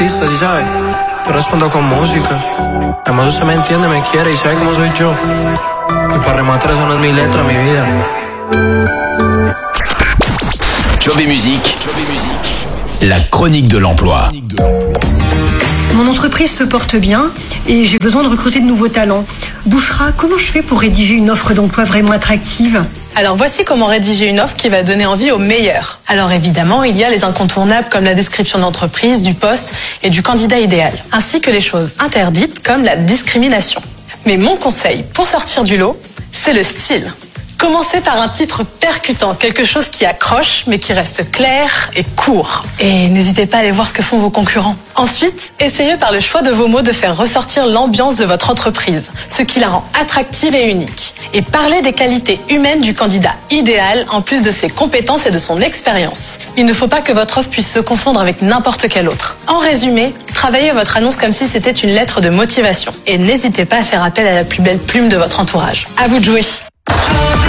entrevista, si sabes. Yo respondo con música. Además usted me entiende, me quiere y sabe cómo soy yo. Y para rematar, eso no es mi letra, mi vida. Job et musique, la chronique de l'emploi. Mon entreprise se porte bien et j'ai besoin de recruter de nouveaux talents. Bouchra, comment je fais pour rédiger une offre d'emploi vraiment attractive ? Alors voici comment rédiger une offre qui va donner envie aux meilleurs. Alors évidemment, il y a les incontournables comme la description d'entreprise, du poste et du candidat idéal, ainsi que les choses interdites comme la discrimination. Mais mon conseil pour sortir du lot, c'est le style. Commencez par un titre percutant, quelque chose qui accroche mais qui reste clair et court. Et n'hésitez pas à aller voir ce que font vos concurrents. Ensuite, essayez par le choix de vos mots de faire ressortir l'ambiance de votre entreprise, ce qui la rend attractive et unique. Et parlez des qualités humaines du candidat idéal en plus de ses compétences et de son expérience. Il ne faut pas que votre offre puisse se confondre avec n'importe quelle autre. En résumé, travaillez votre annonce comme si c'était une lettre de motivation. Et n'hésitez pas à faire appel à la plus belle plume de votre entourage. À vous de jouer.